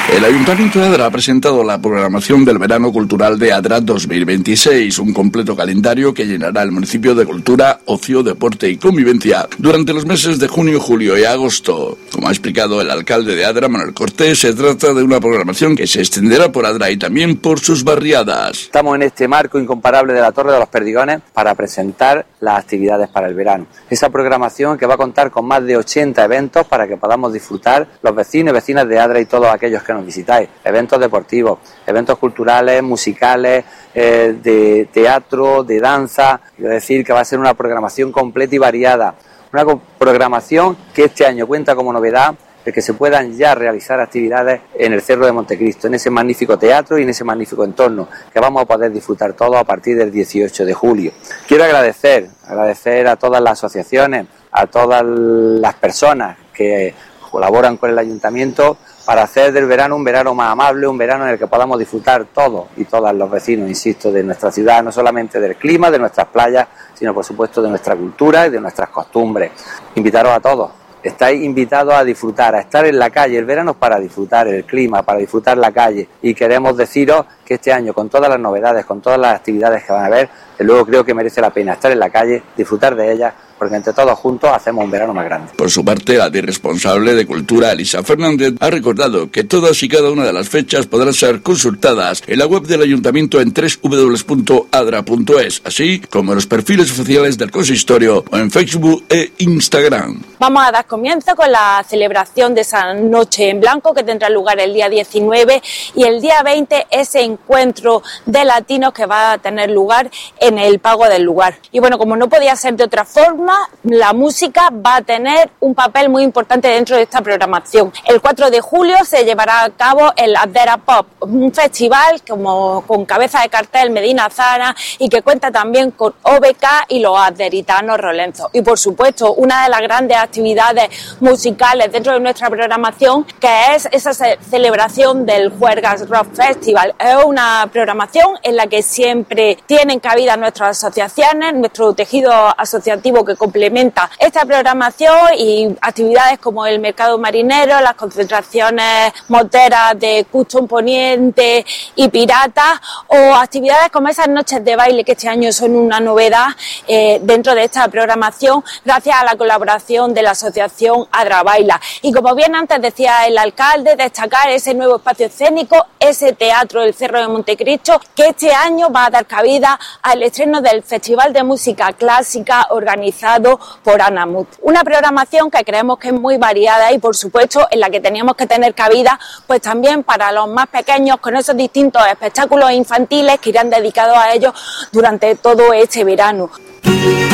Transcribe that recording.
El Ayuntamiento de Adra ha presentado la programación del Verano Cultural de Adra 2026, un completo calendario que llenará el municipio de cultura, ocio, deporte y convivencia durante los meses de junio, julio y agosto. Como ha explicado el alcalde de Adra, Manuel Cortés, se trata de una programación que se extenderá por Adra y también por sus barriadas. Estamos en este marco incomparable de la Torre de los Perdigones para presentar las actividades para el verano. Esa programación que va a contar con más de 80 eventos para que podamos disfrutar los vecinos y vecinas de Adra y todos aquellos que nos visitáis. Eventos deportivos, eventos culturales, musicales, de teatro, de danza. Quiero decir que va a ser una programación completa y variada. Una programación que este año cuenta como novedad de que se puedan ya realizar actividades en el Cerro de Montecristo, en ese magnífico teatro y en ese magnífico entorno que vamos a poder disfrutar todos a partir del 18 de julio. Quiero agradecer a todas las asociaciones, a todas las personas que colaboran con el Ayuntamiento para hacer del verano un verano más amable, un verano en el que podamos disfrutar todos y todas los vecinos, insisto, de nuestra ciudad, no solamente del clima, de nuestras playas, sino por supuesto de nuestra cultura y de nuestras costumbres. Invitaros a todos. Estáis invitados a disfrutar, a estar en la calle. El verano es para disfrutar el clima, para disfrutar la calle. Y queremos deciros que este año, con todas las novedades, con todas las actividades que van a haber, luego creo que merece la pena estar en la calle, disfrutar de ellas, porque entre todos juntos hacemos un verano más grande. Por su parte, la responsable de Cultura, Elisa Fernández, ha recordado que todas y cada una de las fechas podrán ser consultadas en la web del Ayuntamiento en www.adra.es, así como en los perfiles oficiales del consistorio o en Facebook e Instagram. Vamos a dar comienzo con la celebración de esa noche en blanco que tendrá lugar el día 19 y el día 20 ese encuentro de latinos que va a tener lugar en el Pago del Lugar. Y bueno, como no podía ser de otra forma, la música va a tener un papel muy importante dentro de esta programación. El 4 de julio se llevará a cabo el Adera Pop, un festival con cabeza de cartel Medina Zara y que cuenta también con OBK y los adderitanos rolenzos. Y por supuesto, una de las grandes actividades musicales dentro de nuestra programación, que es esa celebración del Juergas Rock Festival. Es una programación en la que siempre tienen cabida nuestras asociaciones, nuestro tejido asociativo que complementa esta programación y actividades como el mercado marinero, las concentraciones moteras de Custom Poniente y Piratas o actividades como esas noches de baile que este año son una novedad dentro de esta programación gracias a la colaboración de la asociación Adra Baila. Y como bien antes decía el alcalde, destacar ese nuevo espacio escénico, ese teatro del Cerro de Montecristo que este año va a dar cabida al estreno del Festival de Música Clásica organizado por Anamut. Una programación que creemos que es muy variada y por supuesto en la que teníamos que tener cabida pues también para los más pequeños con esos distintos espectáculos infantiles que irán dedicados a ellos durante todo este verano.